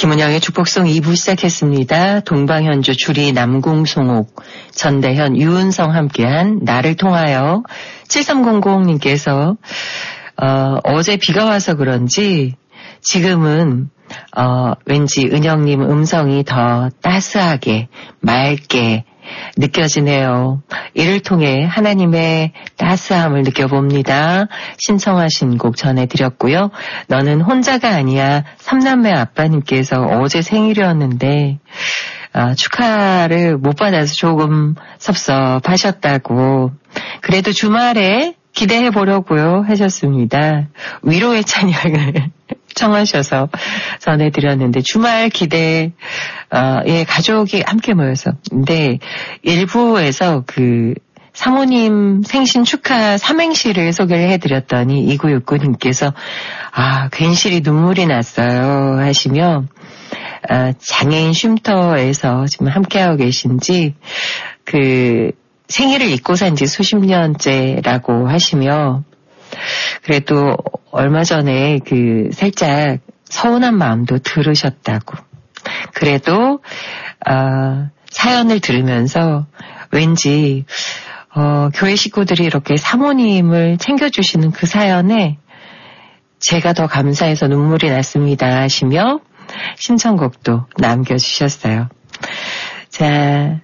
김은영의 축복송 2부 시작했습니다. 동방현주 주리 남궁송옥 전대현 유은성 함께한 나를 통하여 7300님께서 어제 비가 와서 그런지 지금은 왠지 은영님 음성이 더 따스하게 맑게 느껴지네요. 이를 통해 하나님의 따스함을 느껴봅니다. 신청하신 곡 전해드렸고요. 너는 혼자가 아니야. 3남매 아빠님께서 어제 생일이었는데 축하를 못 받아서 조금 섭섭하셨다고. 그래도 주말에 기대해 보려고요 하셨습니다. 위로의 찬양을 청하셔서 전해드렸는데 주말 기대 가족이 함께 모여서 근데 일부에서 그 사모님 생신 축하 삼행시를 소개를 해드렸더니 2969님께서 괜시리 눈물이 났어요 하시며 장애인 쉼터에서 지금 함께하고 계신지 그 생일을 잊고 산 지 수십 년째라고 하시며 그래도 얼마 전에 그 살짝 서운한 마음도 들으셨다고. 그래도 사연을 들으면서 왠지 교회 식구들이 이렇게 사모님을 챙겨주시는 그 사연에 제가 더 감사해서 눈물이 났습니다 하시며 신청곡도 남겨주셨어요. 자,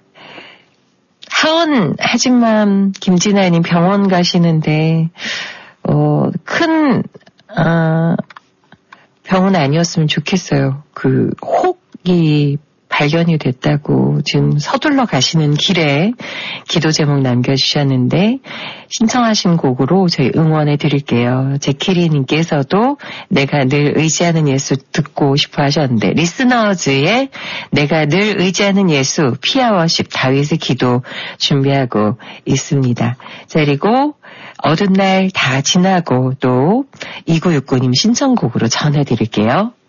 하원 하진맘 김진아님 병원 가시는데 큰 병은 아니었으면 좋겠어요. 그 혹이 발견이 됐다고 지금 서둘러 가시는 길에 기도 제목 남겨주셨는데 신청하신 곡으로 저희 응원해 드릴게요. 제키리님께서도 내가 늘 의지하는 예수 듣고 싶어 하셨는데 리스너즈의 내가 늘 의지하는 예수 피아워십 다윗의 기도 준비하고 있습니다. 자, 그리고 어두운 날 다 지나고 또 2969님 신청곡으로 전해드릴게요.